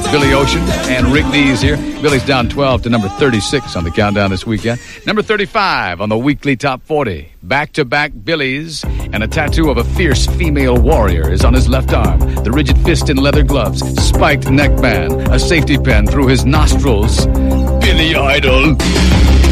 Billy Ocean and Rick Dees here. Billy's down 12 to number 36 on the countdown this weekend. Number 35 on the weekly top 40. Back-to-back Billies, and a tattoo of a fierce female warrior is on his left arm. The rigid fist in leather gloves, spiked neckband, a safety pin through his nostrils. Billy Idol.